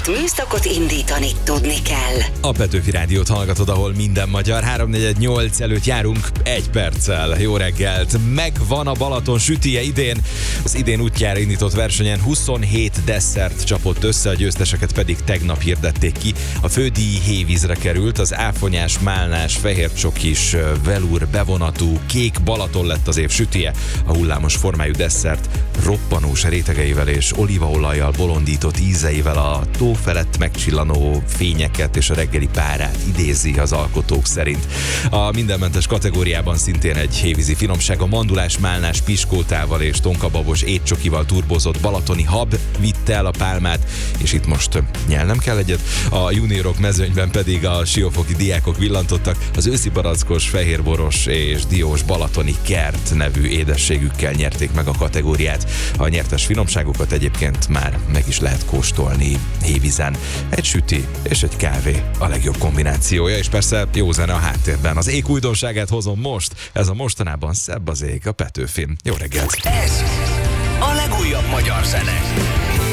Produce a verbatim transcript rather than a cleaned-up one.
műszakot indítani tudni kell. A Petőfi Rádiót hallgatod, ahol minden magyar. három negyven nyolc előtt járunk egy perccel. Jó reggelt! Megvan a Balaton sütije idén. Az idén útjára indított versenyen huszonhét desszert csapott össze, a győzteseket pedig tegnap hirdették ki. A fődíj hévízre került, az áfonyás, málnás, fehércsokis, velúr bevonatú, kék Balaton lett az év sütije. A hullámos formájú desszert roppanós rétegeivel és olívaolajjal bolondított ízeivel a tó felett megcsillanó fényeket és a reggeli párát idézi az alkotók szerint. A mindenmentes kategóriában szintén egy hévízi finomság, a mandulás, málnás, piskótával és tonkababos étcsokival turbozott balatoni hab vitte el a pálmát, és itt most nyelnem kell egyet. A juniorok mezőnyben pedig a siófoki diákok villantottak, az őszi barackos, fehérboros és diós balatoni kert nevű édességükkel nyerték meg a kategóriát. A nyertes finomságokat egyébként már meg is lehet kóstolni hévízen. Egy süti és egy kávé a legjobb kombinációja, és persze jó zene a háttérben. Az ég újdonságát hozom most, ez a mostanában szebb az ég a Petőfin. Jó reggelt! Ez a legújabb magyar zene.